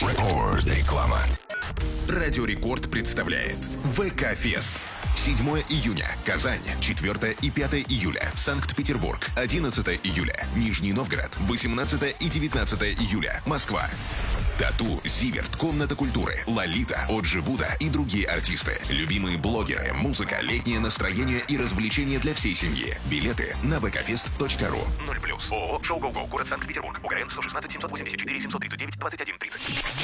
Реклама. Радио Рекорд представляет ВК-фест. 7 июня – Казань, 4 и 5 июля – Санкт-Петербург, 11 июля – Нижний Новгород, 18 и 19 июля – Москва. Тату, Зиверт, Комната культуры, Лолита, Оджи Буда и другие артисты. Любимые блогеры, музыка, летнее настроение и развлечения для всей семьи. Билеты на vkfest.ru. 0+. ООО «Шоу Гоу-Гоу», город Санкт-Петербург. УГРН 116 784 739 21 30.